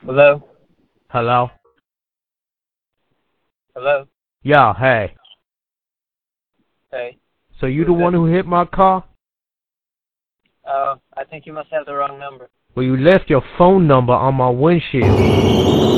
Hello? Hello? Hello? Yeah, hey. Hey. So you the Who's one this? who hit my car? I think you must have the wrong number. Well, you left your phone number on my windshield.